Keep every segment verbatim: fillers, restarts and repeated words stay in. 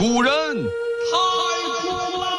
古人太苦了。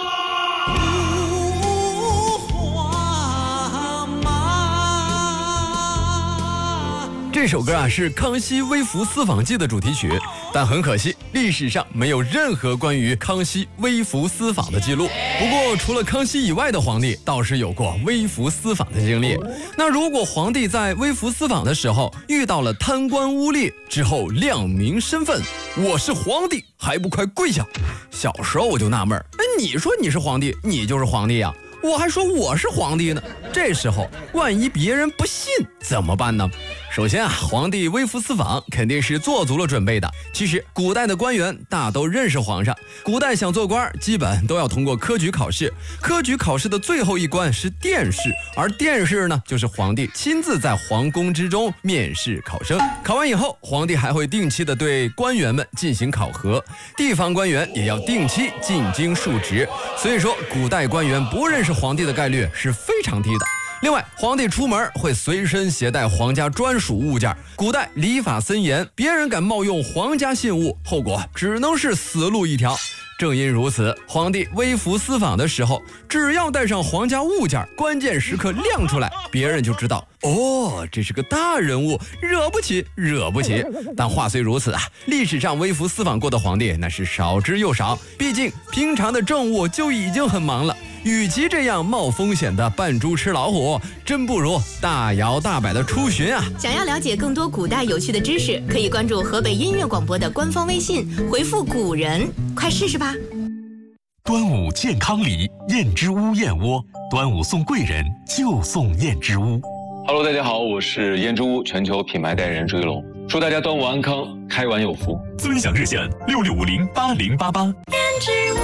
这首歌啊是《康熙微服私访记》的主题曲，但很可惜，历史上没有任何关于康熙微服私访的记录。不过，除了康熙以外的皇帝，倒是有过微服私访的经历。那如果皇帝在微服私访的时候遇到了贪官污吏之后亮明身份，我是皇帝，还不快跪下！小时候我就纳闷，哎，你说你是皇帝，你就是皇帝呀、啊。我还说我是皇帝呢，这时候万一别人不信怎么办呢？首先啊，皇帝微服私访肯定是做足了准备的。其实古代的官员大都认识皇上，古代想做官基本都要通过科举考试，科举考试的最后一关是殿试，而殿试呢，就是皇帝亲自在皇宫之中面试考生。考完以后，皇帝还会定期的对官员们进行考核，地方官员也要定期进京述职。所以说，古代官员不认识皇帝的概率是非常低的。另外，皇帝出门会随身携带皇家专属物件。古代礼法森严，别人敢冒用皇家信物，后果只能是死路一条。正因如此，皇帝微服私访的时候，只要带上皇家物件，关键时刻亮出来，别人就知道，哦，这是个大人物，惹不起，惹不起。但话虽如此啊，历史上微服私访过的皇帝那是少之又少，毕竟平常的政务就已经很忙了。与其这样冒风险的扮猪吃老虎，真不如大摇大摆的出巡啊！ 想要了解更多古代有趣的知识，可以关注河北音乐广播的官方微信，回复古人，快试试吧。 端午健康礼，燕之屋燕窝，端午送贵人就送燕之屋。 Hello， 大家好，我是燕之屋全球品牌代言人追龙，祝大家端午安康，开完有福。 尊享热线六六五零八零八八。 燕之屋。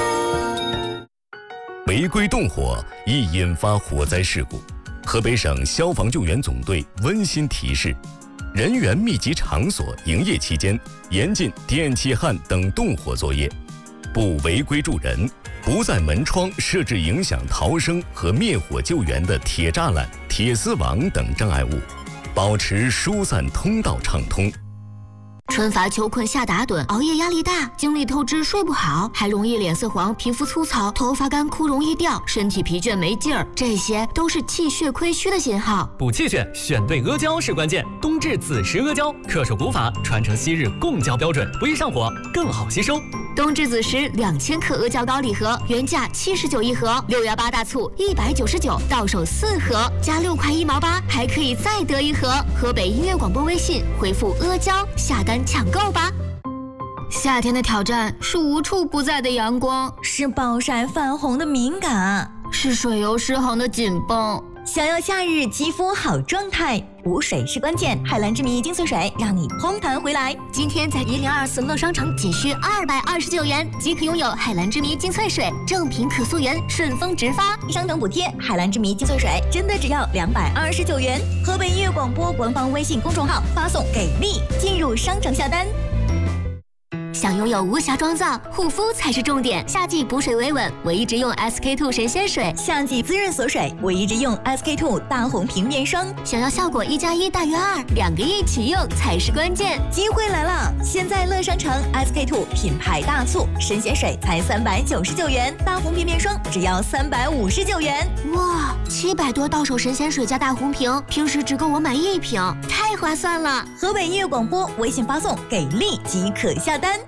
违规动火易引发火灾事故，河北省消防救援总队温馨提示：人员密集场所营业期间，严禁电气焊等动火作业，不违规助人，不在门窗设置影响逃生和灭火救援的铁栅栏、铁丝网等障碍物，保持疏散通道畅通。 春乏秋困夏打盹，熬夜压力大，精力透支睡不好，还容易脸色黄、皮肤粗糙、头发干枯容易掉，身体疲倦没劲儿，这些都是气血亏虚的信号。 补气血，选对阿胶是关键。冬至子时阿胶，恪守古法，传承昔日贡胶标准，不易上火，更好吸收。 冬至子时两千克阿胶膏礼盒，原价七十九一盒，六幺八大促一百九十九，到手四盒，加六块一毛八，还可以再得一盒。河北音乐广播微信回复阿胶下单抢购吧。夏天的挑战是无处不在的阳光， 是暴晒泛红的敏感， 是水油失衡的紧绷。 想要夏日肌肤好状态，补水是关键。海蓝之谜精粹水让你嘭弹回来。 今天在一零二四乐商城仅需二百二十九元即可拥有海蓝之谜精粹水，正品可溯源，顺丰直发， 商等补贴。海蓝之谜精粹水真的只要两百二十九元。河北音乐广播官方微信公众号发送给力，进入商城下单。 想拥有无瑕妆造，护肤才是重点。夏季补水维稳，我一直用 S K two 神仙水； 夏季滋润锁水，我一直用 S K two 大红平面霜。 想要效果一加一大于二，两个一起用才是关键。 机会来了！现在乐商城 S K two 品牌大促，神仙水才三百九十九元，大红平面霜只要三百五十九元。 哇，七百多到手神仙水加大红瓶，平时只够我买一瓶，太划算了！ 河北音乐广播微信发送给力即可下单。